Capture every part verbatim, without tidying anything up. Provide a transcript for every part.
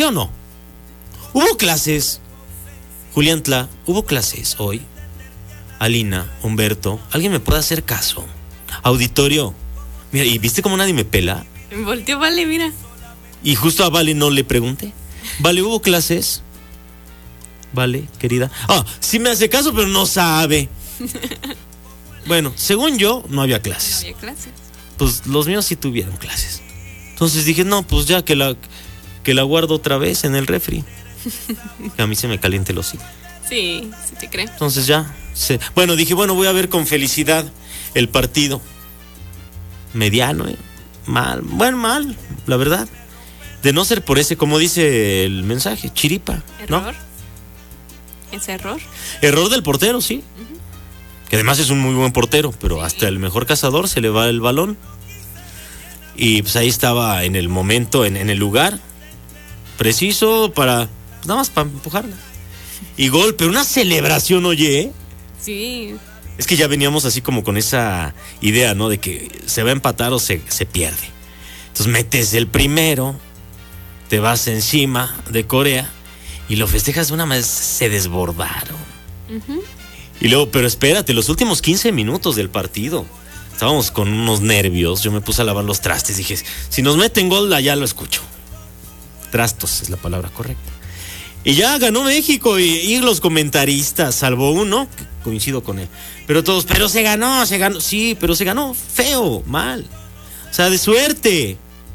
o no? Hubo clases, Juliantla, hubo clases hoy. Alina, Humberto, ¿alguien me puede hacer caso? Auditorio, mira, ¿y viste cómo nadie me pela? Volteó, Vale, mira. Y justo a Vale no le pregunté. Vale, ¿hubo clases? Vale, querida. Ah, sí me hace caso, pero no sabe. Bueno, según yo, no había clases. No había clases. Pues los míos sí tuvieron clases. Entonces dije, no, pues ya que la, que la guardo otra vez en el refri. Que a mí se me caliente el hocico. Sí, sí te creo. Entonces ya, se, bueno, dije, bueno, voy a ver con felicidad el partido. Mediano, ¿eh? Mal, bueno, mal, la verdad. De no ser por ese, como dice el mensaje, chiripa, ¿no? ¿Error? ¿Ese error? Error del portero, sí. Uh-huh. Que además es un muy buen portero, pero sí, hasta el mejor cazador se le va el balón. Y pues ahí estaba en el momento, en, en el lugar preciso para, nada más para empujarla. Y gol, pero una celebración, oye, ¿eh? Sí. Es que ya veníamos así como con esa idea, ¿no? De que se va a empatar o se, se pierde. Entonces metes el primero, te vas encima de Corea y lo festejas de una manera, se desbordaron. Uh-huh. Y luego, pero espérate, los últimos quince minutos del partido, estábamos con unos nervios, yo me puse a lavar los trastes, dije, si nos meten gol, allá lo escucho. Trastos es la palabra correcta. Y ya ganó México y, y los comentaristas, salvo uno, coincido con él, pero todos, pero se ganó, se ganó, sí, pero se ganó feo, mal, o sea, de suerte.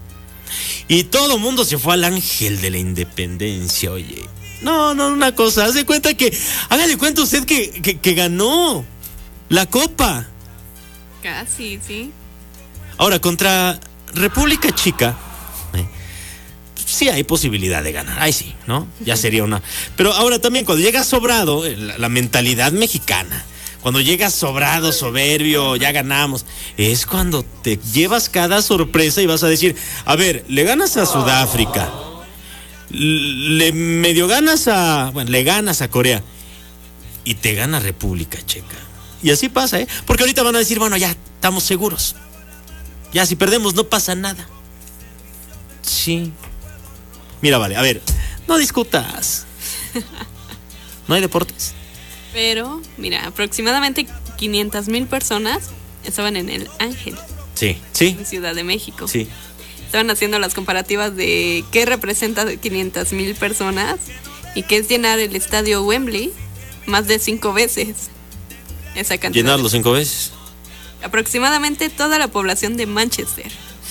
Y todo mundo se fue al ángel de la independencia, oye. No, no, una cosa, haz de cuenta que, hágale cuenta usted que, que, que ganó la copa. Casi, sí. Ahora, contra República Chica, eh, sí hay posibilidad de ganar, ahí sí, ¿no? Ya sería una... Pero ahora también, cuando llega sobrado, la, la mentalidad mexicana, cuando llegas sobrado, soberbio, ya ganamos, es cuando te llevas cada sorpresa y vas a decir, a ver, le ganas a Sudáfrica, le medio ganas a, bueno, le ganas a Corea y te gana República Checa. Y así pasa, ¿eh? Porque ahorita van a decir, bueno, ya estamos seguros. Ya si perdemos no pasa nada. Sí. Mira, vale, a ver, no discutas. No hay deportes. Pero, mira, aproximadamente quinientas mil personas estaban en el Ángel. Sí, sí. En Ciudad de México. Sí. Estaban haciendo las comparativas de qué representa quinientas mil personas y qué es llenar el estadio Wembley más de cinco veces. Esa cantidad. Llenarlo cinco veces. Aproximadamente toda la población de Manchester.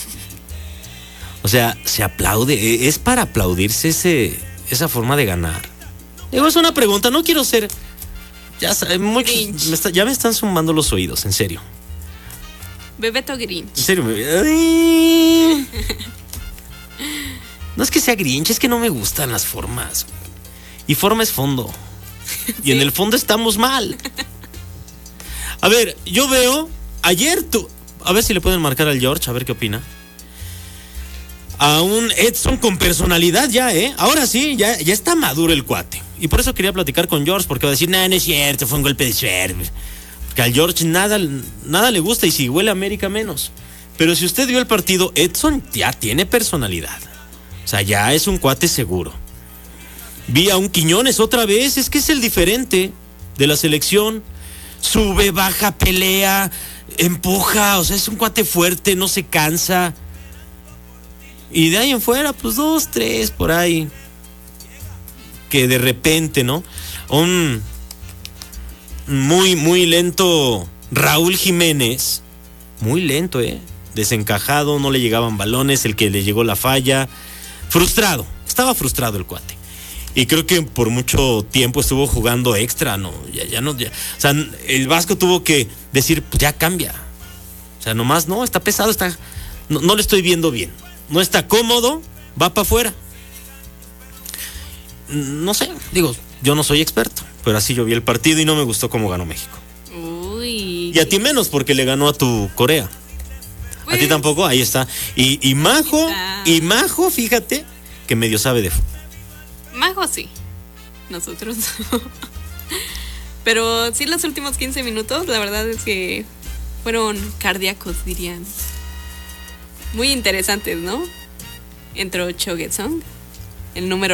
O sea, se aplaude, es para aplaudirse ese, esa forma de ganar. Digo, es una pregunta, no quiero ser... Ya, muchos, me está, ya me están zumbando los oídos, en serio. Bebeto Grinch. En serio, me... Ay. No es que sea Grinch, es que no me gustan las formas. Y forma es fondo. Y ¿sí? En el fondo estamos mal. A ver, yo veo, ayer tú, a ver si le pueden marcar al George, a ver qué opina. A un Edson con personalidad ya, ¿eh? Ahora sí, ya, ya está maduro el cuate. Y por eso quería platicar con George, porque va a decir, no, no es cierto, fue un golpe de suerte. Porque al George nada, nada le gusta y si huele a América menos. Pero si usted vio el partido, Edson ya tiene personalidad. O sea, ya es un cuate seguro. Vi a un Quiñones otra vez, es que es el diferente de la selección. Sube, baja, pelea, empuja, o sea, es un cuate fuerte, no se cansa. Y de ahí en fuera, pues dos, tres, por ahí. Que de repente, ¿no? Un muy, muy lento Raúl Jiménez. Muy lento, ¿eh? Desencajado, no le llegaban balones, el que le llegó la falla. Frustrado, estaba frustrado el cuate. Y creo que por mucho tiempo estuvo jugando extra, ¿no? Ya, ya no, ya. O sea, el Vasco tuvo que decir, pues ya cambia. O sea, nomás no, está pesado, está. No, no le estoy viendo bien. No está cómodo, va para afuera. No sé, digo, yo no soy experto, pero así yo vi el partido y no me gustó cómo ganó México. Uy. Y a ti menos, porque le ganó a tu Corea. Pues, a ti tampoco, ahí está. Y, y Majo, está. y Majo, fíjate, que medio sabe de fútbol. Majo sí, nosotros pero sí, los últimos quince minutos, la verdad es que fueron cardíacos, dirían. Muy interesantes, ¿no? Entró Cho Gye-sung, el número